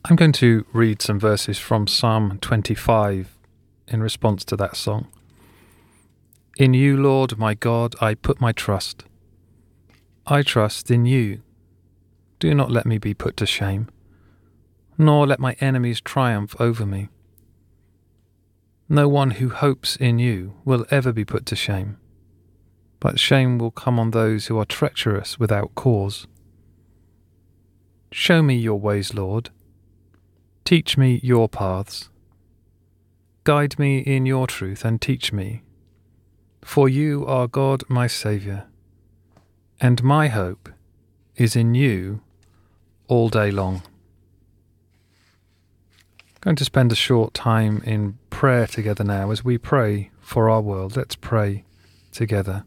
I'm going to read some verses from Psalm 25 in response to that song. In you, Lord, my God, I put my trust. I trust in you. Do not let me be put to shame, nor let my enemies triumph over me. No one who hopes in you will ever be put to shame, but shame will come on those who are treacherous without cause. Show me your ways, Lord. Teach me your paths. Guide me in your truth and teach me. For you are God, my Saviour, and my hope is in you all day long. I'm going to spend a short time in prayer together now as we pray for our world. Let's pray together.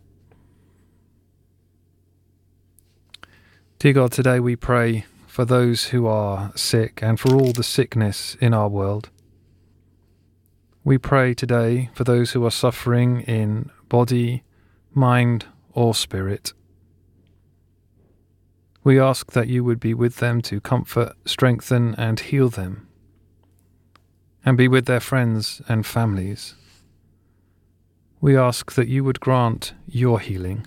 Dear God, today we pray for those who are sick and for all the sickness in our world. We pray today for those who are suffering in body, mind, or spirit. We ask that you would be with them to comfort, strengthen, and heal them, and be with their friends and families. We ask that you would grant your healing.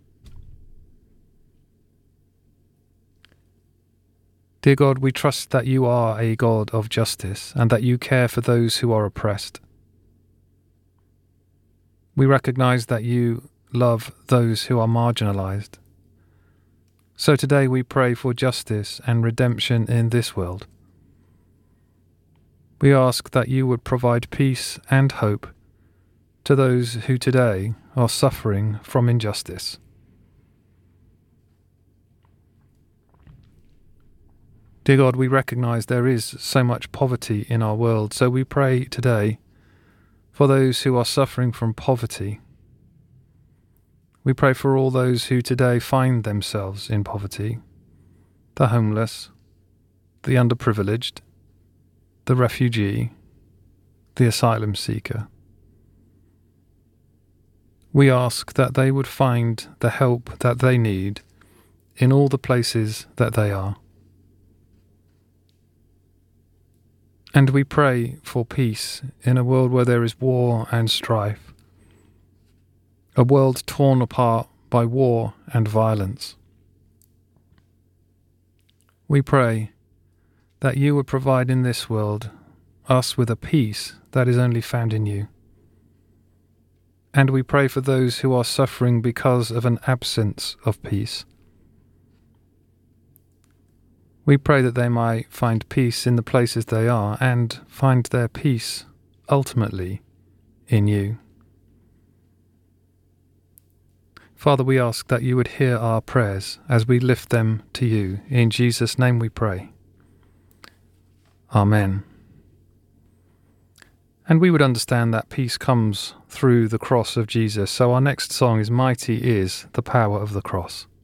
Dear God, we trust that you are a God of justice and that you care for those who are oppressed. We recognize that you love those who are marginalized. So today we pray for justice and redemption in this world. We ask that you would provide peace and hope to those who today are suffering from injustice. Dear God, we recognize there is so much poverty in our world, so we pray today for those who are suffering from poverty. We pray for all those who today find themselves in poverty, the homeless, the underprivileged, the refugee, the asylum seeker. We ask that they would find the help that they need in all the places that they are. And we pray for peace in a world where there is war and strife, a world torn apart by war and violence. We pray that you would provide in this world us with a peace that is only found in you. And we pray for those who are suffering because of an absence of peace. We pray that they might find peace in the places they are and find their peace ultimately in you. Father, we ask that you would hear our prayers as we lift them to you. In Jesus' name we pray. Amen. And we would understand that peace comes through the cross of Jesus. So our next song is Mighty is the Power of the Cross.